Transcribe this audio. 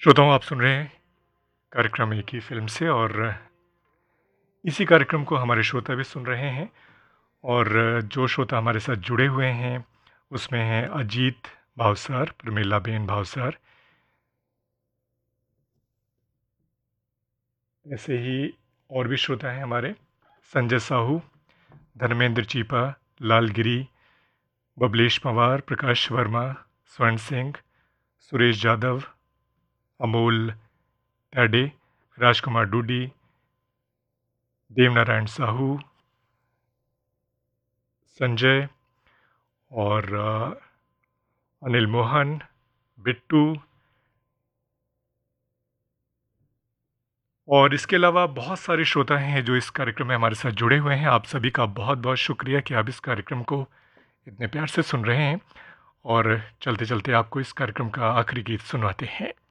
श्रोताओं, आप सुन रहे हैं कार्यक्रम एक ही फिल्म से और इसी कार्यक्रम को हमारे श्रोता भी सुन रहे हैं। और जो श्रोता हमारे साथ जुड़े हुए हैं उसमें हैं अजीत भावसार, प्रमीलाबेन भावसार, ऐसे ही और भी श्रोता हैं हमारे संजय साहू, धर्मेंद्र चीपा, लालगिरी, बबलेश पवार, प्रकाश वर्मा, स्वर्ण सिंह, सुरेश यादव, अमोल त्याडे, राजकुमार डूडी, देवनारायण साहू, संजय और अनिल मोहन, बिट्टू, और इसके अलावा बहुत सारे श्रोता हैं जो इस कार्यक्रम में हमारे साथ जुड़े हुए हैं। आप सभी का बहुत बहुत शुक्रिया कि आप इस कार्यक्रम को इतने प्यार से सुन रहे हैं। और चलते चलते आपको इस कार्यक्रम का आखिरी गीत सुनवाते हैं।